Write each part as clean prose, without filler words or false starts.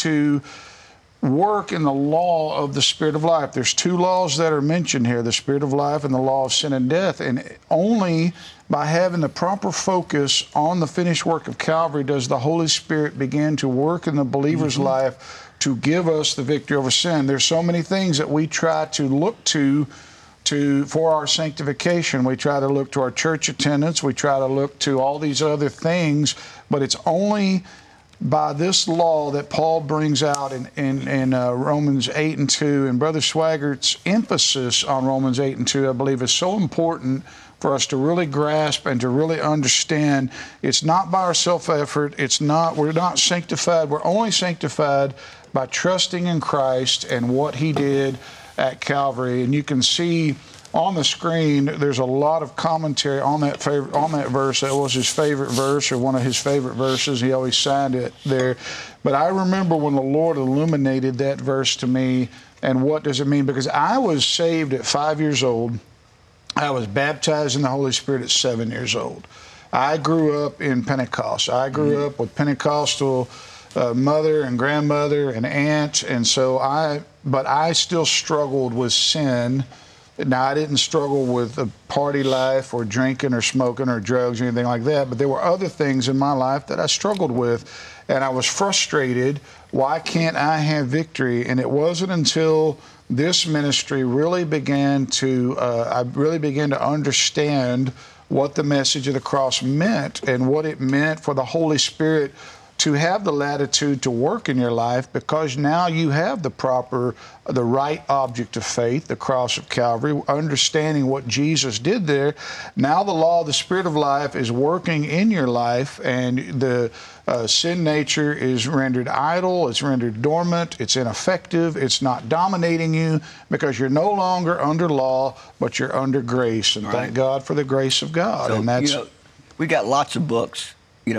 to work in the law of the Spirit of life. There's two laws that are mentioned here, the Spirit of life and the law of sin and death. And only by having the proper focus on the finished work of Calvary does the Holy Spirit begin to work in the believer's life to give us the victory over sin. There's so many things that we try to look to for our sanctification. We try to look to our church attendance. We try to look to all these other things, but it's only by this law that Paul brings out in Romans 8 and 2. And Brother Swaggart's emphasis on Romans 8 and 2, I believe, is so important for us to really grasp and to really understand. It's not by our self-effort. We're not sanctified. We're only sanctified by trusting in Christ and what He did at Calvary. And you can see on the screen, there's a lot of commentary on that verse. That was his favorite verse, or one of his favorite verses. He always signed it there. But I remember when the Lord illuminated that verse to me, and what does it mean? Because I was saved at 5 years old. I was baptized in the Holy Spirit at 7 years old. I grew up in Pentecost. I grew up with Pentecostal mother and grandmother and aunt, and so but I still struggled with sin. Now, I didn't struggle with a party life or drinking or smoking or drugs or anything like that, but there were other things in my life that I struggled with, and I was frustrated. Why can't I have victory? And it wasn't until this ministry really began to, I really began to understand what the message of the cross meant and what it meant for the Holy Spirit to have the latitude to work in your life, because now you have the right object of faith, the cross of Calvary, understanding what Jesus did there. Now the law of the Spirit of life is working in your life, and the sin nature is rendered idle, it's rendered dormant, it's ineffective, it's not dominating you, because you're no longer under law, but you're under grace. And thank God for the grace of God. So, and that's, we got lots of books.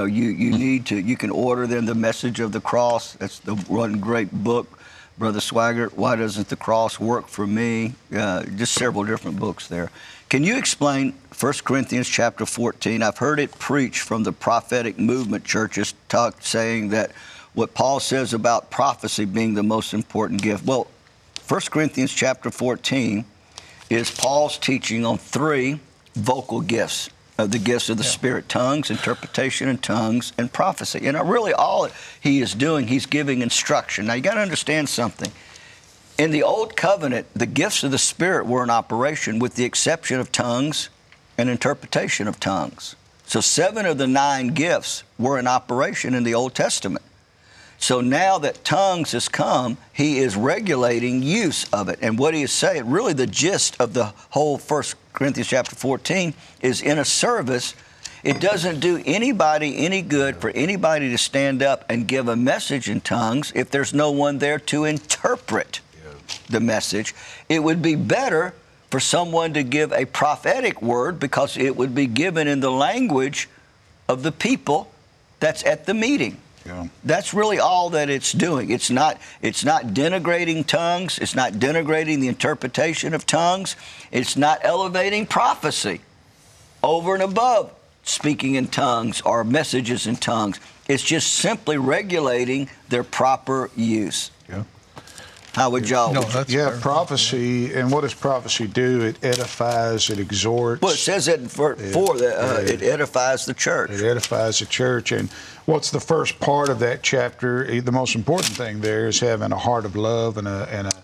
You can order them, The Message of the Cross. That's the one great book. Brother Swaggart, Why Doesn't the Cross Work for Me? Just several different books there. Can you explain 1 Corinthians chapter 14? I've heard it preached from the prophetic movement churches saying that what Paul says about prophecy being the most important gift. Well, 1 Corinthians chapter 14 is Paul's teaching on 3 vocal gifts. The gifts of the Spirit: tongues, interpretation in tongues, and prophecy. And really all he is doing, he's giving instruction. Now, you got to understand something. In the Old Covenant, the gifts of the Spirit were in operation, with the exception of tongues and interpretation of tongues. So 7 of the 9 gifts were in operation in the Old Testament. So now that tongues has come, he is regulating use of it. And what he is saying, really the gist of the whole 1 Corinthians chapter 14 is, in a service, it doesn't do anybody any good for anybody to stand up and give a message in tongues if there's no one there to interpret the message. It would be better for someone to give a prophetic word, because it would be given in the language of the people that's at the meeting. Yeah. That's really all that it's doing. It's not denigrating tongues. It's not denigrating the interpretation of tongues. It's not elevating prophecy over and above speaking in tongues or messages in tongues. It's just simply regulating their proper use. Yeah. How would y'all? No, that's fair. Prophecy. And what does prophecy do? It edifies, it exhorts. Well, it says it it edifies the church. It edifies the church. And what's the first part of that chapter? The most important thing there is having a heart of love and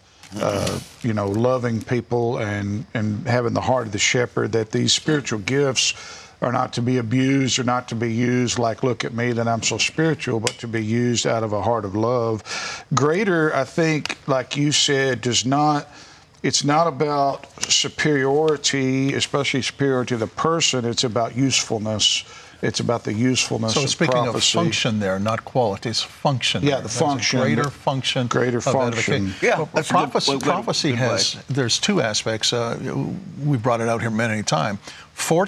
loving people and having the heart of the shepherd, that these spiritual gifts are not to be abused or not to be used like, look at me, that I'm so spiritual, but to be used out of a heart of love. Greater, I think, like you said, it's not about superiority, especially superiority to the person. It's about usefulness. It's about the usefulness of prophecy. So speaking of function there, not quality, it's function. Yeah, the function. Greater function. Greater function. Yeah, well, prophecy has, there's 2 aspects. We brought it out here many times.